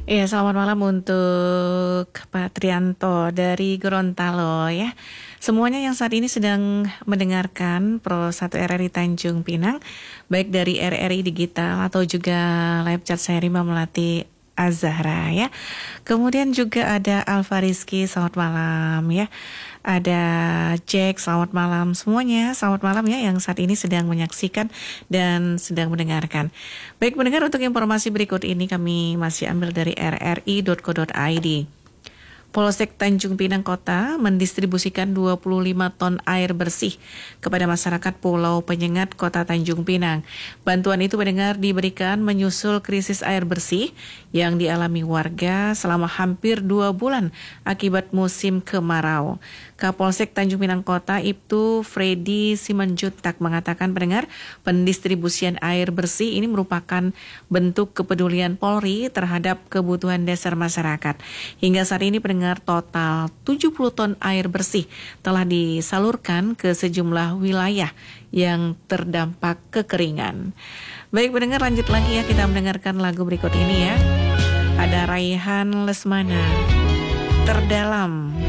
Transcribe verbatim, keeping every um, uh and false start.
Iya, selamat malam untuk Pak Trianto dari Gorontalo ya. Semuanya yang saat ini sedang mendengarkan Pro satu R R I Tanjung Pinang, baik dari R R I Digital atau juga live chat saya Rima Melati Azahra ya. Kemudian juga ada Alfa Rizky, selamat malam ya. Ada Jack, selamat malam semuanya. Selamat malam ya yang saat ini sedang menyaksikan dan sedang mendengarkan. Baik pendengar, untuk informasi berikut ini kami masih ambil dari r r i dot co dot i d. Polsek Tanjung Pinang Kota mendistribusikan dua puluh lima ton air bersih kepada masyarakat Pulau Penyengat Kota Tanjung Pinang. Bantuan itu pendengar diberikan menyusul krisis air bersih yang dialami warga selama hampir dua bulan akibat musim kemarau. Kapolsek Tanjung Pinang Kota Ibtu Freddy Simanjuntak mengatakan pendengar, pendistribusian air bersih ini merupakan bentuk kepedulian Polri terhadap kebutuhan dasar masyarakat. Hingga saat ini pendengar, total tujuh puluh ton air bersih telah disalurkan ke sejumlah wilayah yang terdampak kekeringan. Baik pendengar, lanjut lagi ya, kita mendengarkan lagu berikut ini ya. Ada Raihan Lesmana, Terdalam.